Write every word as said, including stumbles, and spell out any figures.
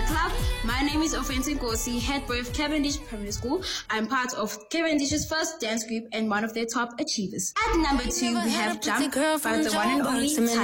Club. My name is Offensive Gosi, head boy of Cavendish Primary School. I'm part of Cavendish's first dance group and one of their top achievers. At number two, we have Jump by the one and only